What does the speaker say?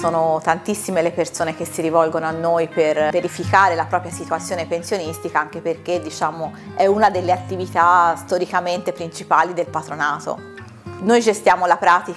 sono tantissime le persone che si rivolgono a noi per verificare la propria situazione pensionistica, anche perché diciamo è una delle attività storicamente principali del patronato. Noi gestiamo la pratica